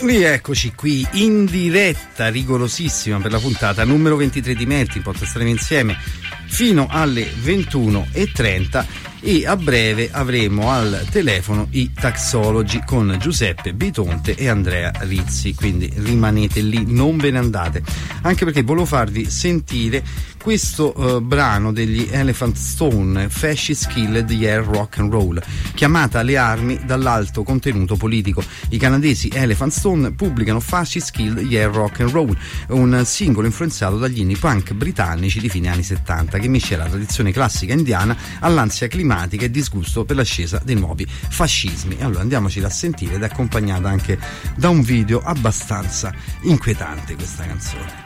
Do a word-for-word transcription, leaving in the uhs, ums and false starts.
Rieccoci qui in diretta rigorosissima per la puntata numero ventitré di Melting Pot. Staremo insieme fino alle ventuno e trenta e a breve avremo al telefono i Taxology con Giuseppe Bitonte e Andrea Rizzi, quindi rimanete lì, non ve ne andate, anche perché volevo farvi sentire questo uh, brano degli Elephant Stone, Fascist Killed Yeah Rock and Roll, chiamata alle armi dall'alto contenuto politico. I canadesi Elephant Stone pubblicano Fascist Killed Yeah Rock and Roll, un singolo influenzato dagli indie punk britannici di fine anni settanta, che miscela la tradizione classica indiana all'ansia climatica e disgusto per l'ascesa dei nuovi fascismi. Allora andiamoci a sentire, ed è accompagnata anche da un video abbastanza inquietante questa canzone.